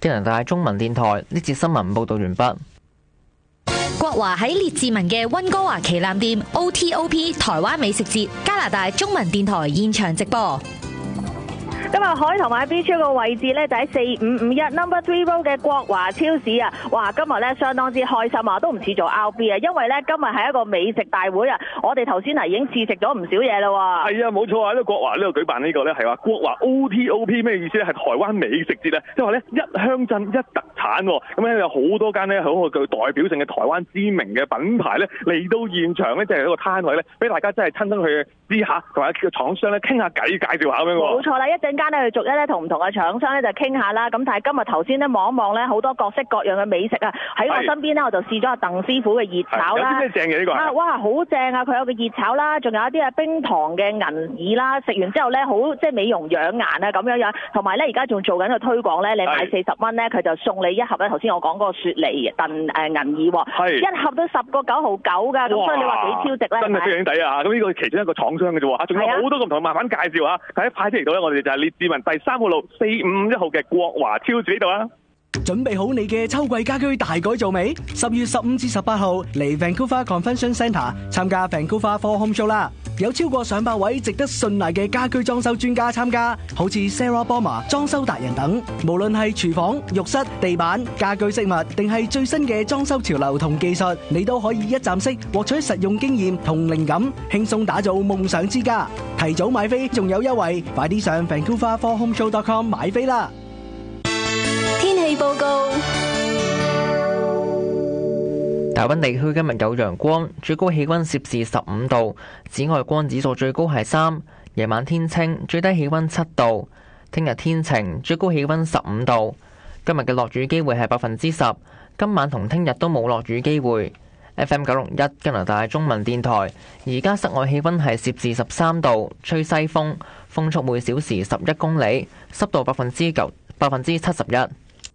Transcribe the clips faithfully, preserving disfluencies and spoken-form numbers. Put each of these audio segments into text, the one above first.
加拿大中文電台呢節新聞報道完畢。 國華喺列治文嘅溫哥華旗艦店 O T O P 台灣美食節，加拿大中文電台現場直播。 今日海同埋 B 超個位置咧就喺四五五一 Number Three Road 嘅國華超市啊！哇，今日咧相當之開心啊，都唔似做 R B 啊，因為咧今日係一個美食大會啊！我哋頭先啊已經試食咗唔少嘢啦喎。 係啊，冇錯啊！呢個國華呢度舉辦呢個咧係話國華 O T O P 咩意思咧？係台灣美食節啊！即係話咧一鄉鎮一特產喎，咁咧有好多間咧好具代表性嘅台灣知名嘅品牌咧嚟到現場咧，即係一個攤位咧，俾大家真係親身去知下，同埋個廠商咧傾下偈，介紹下咁樣喎。 冇錯啦，一陣間咧去逐一咧同唔同嘅廠商咧就傾下啦。咁但係今日頭先咧望一望咧，好多各式各樣嘅美食啊！喺我身邊咧，我就試咗阿鄧師傅嘅熱炒啦。 有啲咩正嘅呢個？ 啊，哇，好正啊！佢有個熱炒啦，仲有一啲啊冰糖嘅銀耳啦，食完之後咧好即係美容養顏啊咁樣樣。同埋咧而家仲做緊個推廣咧，你買四十蚊咧，佢就送你一盒咧。頭先我講嗰個雪梨燉誒銀耳喎，一盒都十個九毫九㗎。咁所以你話幾超值咧？ 真係非常抵啊！咁呢個其中一個廠商嘅啫喎，仲有好多個唔同，慢慢介紹下。大家快啲嚟到咧，我哋就係列治文第三號路四五一號嘅國華超市呢度啊！ 準備好你嘅秋季家居大改造未？十月十五至十八號嚟 Vancouver Convention Centre 參加 Vancouver For Home Show 啦！有超過上百位值得信賴嘅家居裝修專家參加，好似 Sarah Boma 裝修達人等。無論係廚房、浴室、地板、家居飾物，定係最新嘅裝修潮流同技術，你都可以一站式獲取實用經驗同靈感，輕鬆打造夢想之家。提早買飛仲有優惠，快啲上 Vancouver For Home Show dot com 買飛啦！ 天氣報告。 大溫地區今日有陽光，最高氣溫攝氏十五度，紫外光指數最高係三。夜晚天清，最低氣溫七度。聽日天晴，最高氣溫十五度。今日嘅落雨機會係百分之十。今晚同聽日都冇落雨機會。F M 九六一加拿大中文電台，而家室外氣溫係攝氏十三度，吹西風，風速每小時十一公里，濕度百分之九，百分之七十一。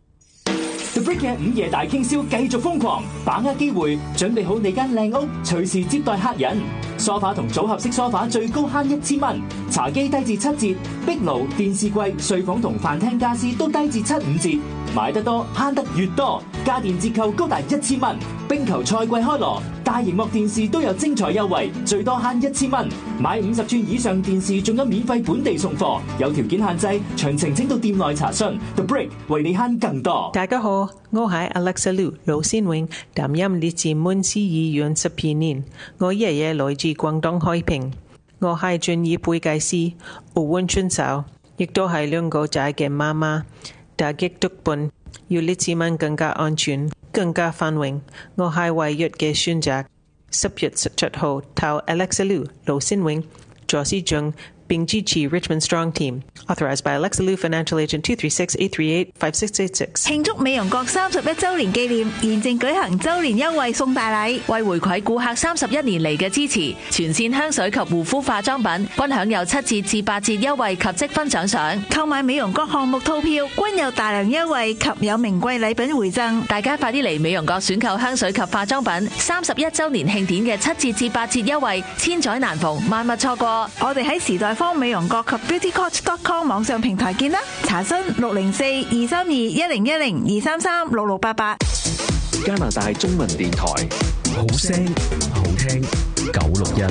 The Brick 嘅午夜大傾銷繼續瘋狂，把握機會，準備好你間靚屋，隨時接待客人。梳化同組合式梳化最高慳一千蚊，茶几低至七折，壁爐、電視櫃、睡房同飯廳家私都低至七五折。買得多慳得越多，家電折扣高達一千蚊。冰球賽季開鑼，大螢幕電視都有精彩優惠，最多慳一千蚊。買五十寸以上電視仲有免費本地送貨，有條件限制，詳情請到店內查詢。The Brick 為你慳更多。 大家好，我係 Alexa Liu 盧先榮，擔任列治文市議員十二年。我爺爺來自廣東開平，我係專業會計師，奧運選手，亦都係兩個仔嘅媽媽。打擊毒品，要列治文更加安全、更加繁榮。我係唯一嘅選擇。十月十七號投 Alexa Liu 盧先榮助市長，並支持 Richmond Strong Team。Authorized by Alexa Liu Financial Agent two three six eight three eight five six eight six。 慶祝美容閣三十一週年紀念，現正舉行週年優惠送大禮，為回饋顧客三十一年嚟嘅支持，全線香水及護膚化妝品均享有七折至八折優惠及積分獎賞。購買美容閣項目套票均有大量優惠及有名貴禮品回贈。大家快啲嚟美容閣選購香水及化妝品，三十一週年慶典嘅七折至八折優惠，千載難逢，萬勿錯過。我哋喺時代方美容閣及 beauty coach dot com 網上平台見啦，查詢六零四二三二一零一零二三三六六八八。 加拿大中文電台，好聲好聽九六一。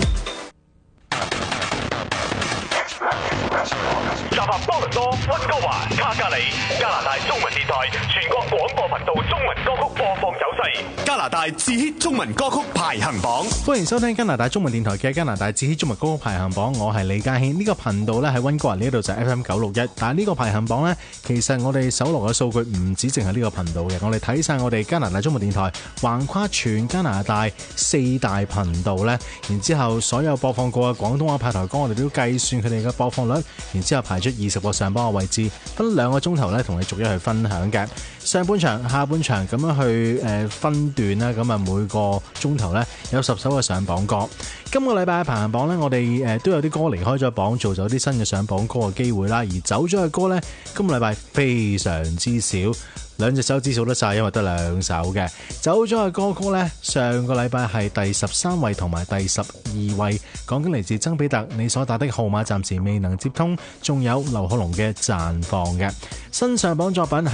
集合多倫多、溫哥華、卡加里，加拿大中文電台全國廣播頻道中文歌曲播放走勢，加拿大自 hit 中文歌曲排行榜。 歡迎收聽加拿大中文電台嘅加拿大自 hit 中文歌曲排行榜，我係李嘉軒。呢、這個頻道咧喺溫哥華呢度就係 F M 九六一，但係呢個排行榜呢，其實我哋搜羅嘅數據唔止淨係呢個頻道嘅，我哋睇晒我哋加拿大中文電台橫跨全加拿大四大頻道呢，然之後所有播放過嘅廣東話派台歌，我哋都計算佢哋嘅播放率，然之後排出二十個上榜嘅位置，分兩個鐘頭咧同你逐一去分享嘅。上半場、下半場咁樣去誒分段啦，咁啊每個鐘頭咧有十首嘅上榜歌。今個禮拜嘅排行榜咧，我哋誒都有啲歌離開咗榜，做咗啲新嘅上榜歌嘅機會啦。而走咗嘅歌咧，今個禮拜非常之少，兩隻手指數得晒，因為得兩首嘅。走咗嘅歌曲咧，上個禮拜係第十三位同埋第十二位，講緊嚟自曾比特，你所打的號碼暫時未能接通，仲有劉浩龍嘅綻放嘅新上榜作品。